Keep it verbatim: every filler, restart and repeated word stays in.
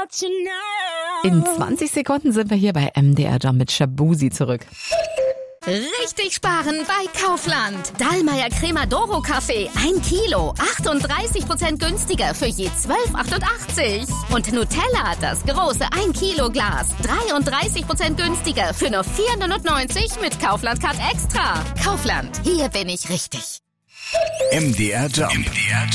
In zwanzig Sekunden sind wir hier bei M D R Jump mit Shabuzi zurück. Richtig sparen bei Kaufland. Dallmayr Cremadoro Kaffee, ein Kilo, achtunddreißig Prozent günstiger für je zwölf achtundachtzig. Und Nutella, das große ein Kilo Glas, dreiunddreißig Prozent günstiger für nur vier neunundneunzig mit Kaufland Card Extra. Kaufland, hier bin ich richtig. M D R Jump. M D R